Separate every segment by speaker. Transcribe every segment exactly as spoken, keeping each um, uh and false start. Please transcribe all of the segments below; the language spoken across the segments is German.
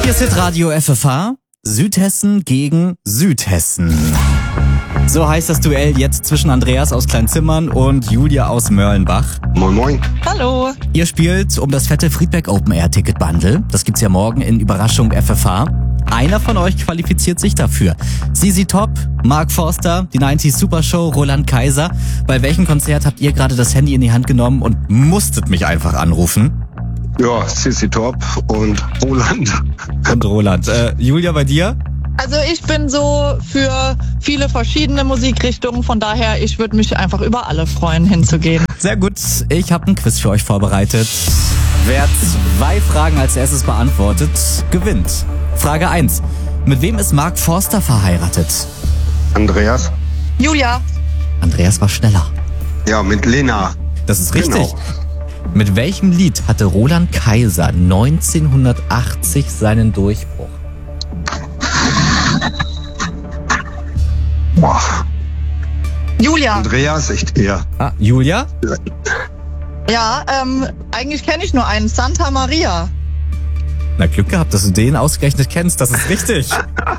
Speaker 1: Hier ist Hitradio F F H, Südhessen gegen Südhessen. So heißt das Duell jetzt zwischen Andreas aus Kleinzimmern und Julia aus Mörlenbach.
Speaker 2: Moin moin.
Speaker 3: Hallo.
Speaker 1: Ihr spielt um das fette Friedberg Open Air Ticket Bundle. Das gibt's ja morgen in Überraschung F F H. Einer von euch qualifiziert sich dafür. Z Z Top, Mark Forster, die neunzig Super Show, Roland Kaiser. Bei welchem Konzert habt ihr gerade das Handy in die Hand genommen und musstet mich einfach anrufen?
Speaker 2: Ja, Z Z Top und Roland.
Speaker 1: Und Roland. Äh, Julia, bei dir?
Speaker 3: Also ich bin so für viele verschiedene Musikrichtungen, von daher, ich würde mich einfach über alle freuen, hinzugehen.
Speaker 1: Sehr gut, ich habe ein Quiz für euch vorbereitet. Wer zwei Fragen als erstes beantwortet, gewinnt. Frage eins. Mit wem ist Mark Forster verheiratet?
Speaker 2: Andreas?
Speaker 3: Julia.
Speaker 1: Andreas war schneller.
Speaker 2: Ja, mit Lena.
Speaker 1: Das ist richtig.
Speaker 2: Genau.
Speaker 1: Mit welchem Lied hatte Roland Kaiser neunzehnhundertachtzig seinen Durchbruch?
Speaker 2: Boah.
Speaker 3: Julia.
Speaker 2: Andreas, echt eher.
Speaker 1: Ah, Julia?
Speaker 3: Ja, ähm, eigentlich kenne ich nur einen, Santa Maria.
Speaker 1: Na, Glück gehabt, dass du den ausgerechnet kennst. Das ist richtig.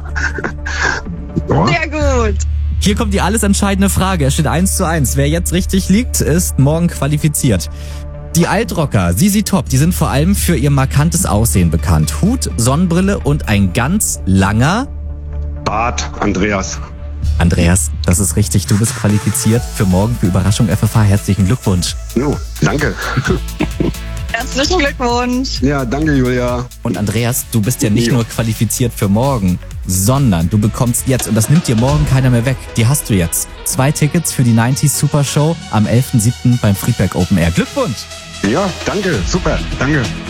Speaker 2: Ja.
Speaker 3: Sehr gut.
Speaker 1: Hier kommt die alles entscheidende Frage. Es steht eins zu eins. Wer jetzt richtig liegt, ist morgen qualifiziert. Die Altrocker, Z Z Top, die sind vor allem für ihr markantes Aussehen bekannt. Hut, Sonnenbrille und ein ganz langer...
Speaker 2: Bart, Andreas.
Speaker 1: Andreas, das ist richtig. Du bist qualifiziert für morgen für Überraschung F F H. Herzlichen Glückwunsch.
Speaker 2: Jo, danke.
Speaker 3: Herzlichen Glückwunsch.
Speaker 2: Ja, danke, Julia.
Speaker 1: Und Andreas, du bist ja nicht
Speaker 2: Jo.
Speaker 1: nur qualifiziert für morgen, sondern du bekommst jetzt, und das nimmt dir morgen keiner mehr weg, die hast du jetzt, zwei Tickets für die neunzig Super Show am elften siebten beim Friedberg Open Air. Glückwunsch!
Speaker 2: Ja, danke, super, danke.